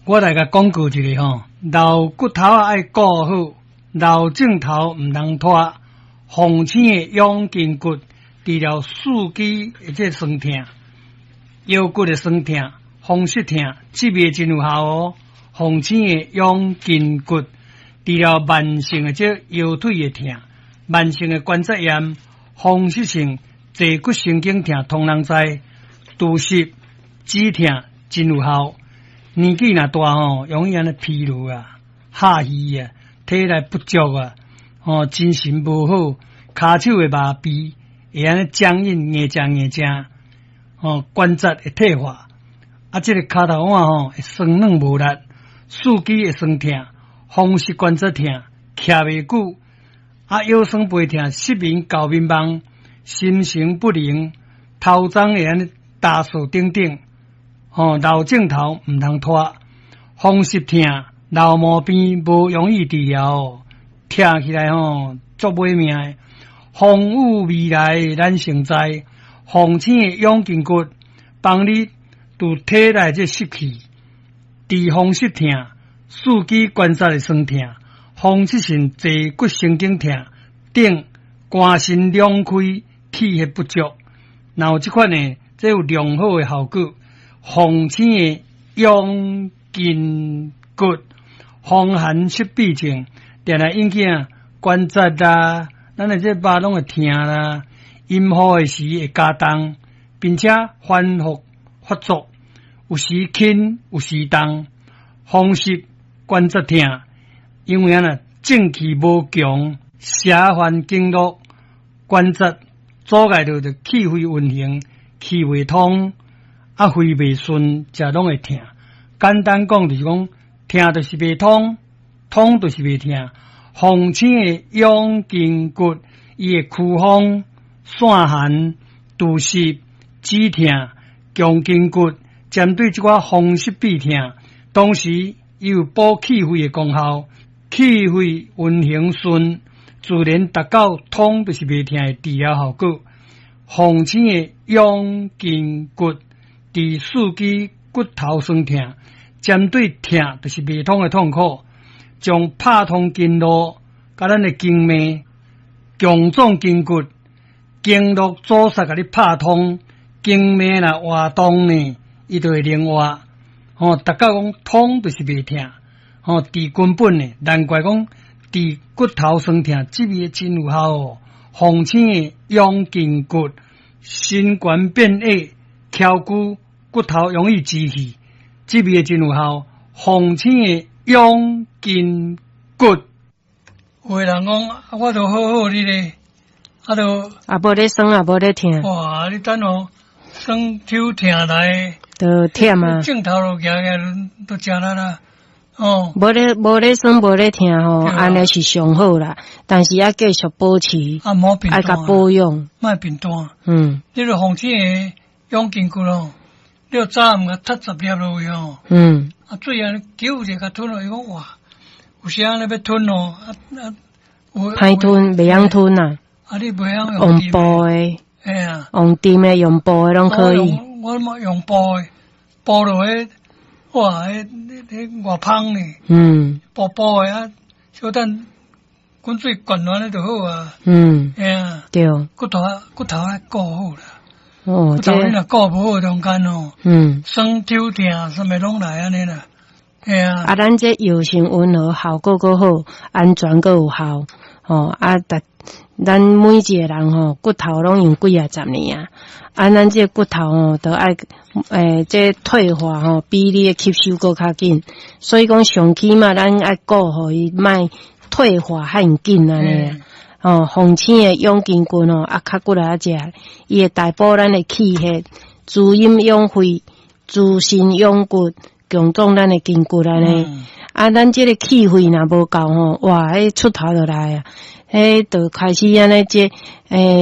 我来甲广告一下吼，老骨头爱顾好，老镜头毋通拖。红星的养筋骨，治疗四肢或者酸痛、腰骨的酸痛、风湿痛，这味真有效哦。红星的养筋骨，治疗慢性的这腰腿的痛、慢性的关节炎、风湿性坐骨神经痛，通人知。肚湿、止痛真有效。年纪若大吼，容易安尼疲劳啊、下虚啊、体力不足啊，精神无好，骹手会麻痹，会安尼僵硬、硬正，关节会退化，这个骹头腕会酸软无力，四肢会酸痛，风湿关节痛，徛袂久，腰酸背痛，失眠、搞迷茫，心神不宁，头鬃会安尼打扫等等。老镜头毋通拖，风湿痛、老毛病无容易治疗，听起来足买命的。风雨未来咱成灾，红星的养筋骨帮你拄体内这湿气，治风湿痛、四肢关节的酸痛、风湿性坐骨神经痛等，肝肾两开、气血不足，然后这款呢，这有良好的效果。红星的养筋骨，风寒湿痹症，定来引起关节啦，咱的这肉拢会痛啦，阴雨的时会加重，并且反复发作，有时轻，有时重，风湿关节痛，因为正气无强，邪烦经络，关节阻碍着气血运行，气未通。肺袂顺，则拢会痛。简单讲就是讲，痛就是袂通，通就是袂痛。红星的养筋骨，伊会驱风、散寒、肚湿、止痛、强筋骨，针对这款风湿痹痛，同时伊有补气血的功效，气血运行顺，自然达到通就是袂痛的治疗效果。红星的养筋骨。治四肢骨头酸痛，针对痛就是未通的痛苦，将拍通经络，甲咱的经脉、强壮筋骨、经络阻塞，甲你拍通，经脉若活动呢，伊就会灵活。达到讲通就是未痛，治根本呢，难怪讲治骨头酸痛，这味真有效哦。红星的养筋骨，心冠变矮。翘骨骨头容易积气，这味真有效。红星的养筋骨，有人讲我都好好你咧， 无咧酸也无咧痛。 哇！你等酸抽痛来， 都忝啊。 镜头都夹都食啦。 无咧酸无咧痛吼，安尼是上好啦。但是要继续保持，爱甲保养， 莫变单。 你著红星的。养筋骨咯，你早毋甲踢10粒落去吼。水啊，揪者甲吞落去，讲哇，有时安尼要吞咯， 歹吞，袂晓吞啊。 你袂晓用煲诶，用甜诶，用煲诶拢可以。 我嘛用煲诶，煲落去，哇，迄外芳呢。煲诶啊，小等滚水灌完了就好啊。 对。 骨头来顾好啦。 这你若顾无好中间酸抽痛什么拢来安尼啦。 咱这药性温和，效果够好，安全够有效。咱每一个人骨头拢用几啊10年啊。咱这骨头都爱这退化比你的吸收够较紧。所以讲上起码咱爱顾互伊莫退化较紧安尼。红星的养筋骨较骨来食，伊会大补咱的气血，滋阴养肺，滋肾养骨，强壮咱的筋骨安尼。咱这个气血若无够哇，迄出头就来啊，迄就开始安尼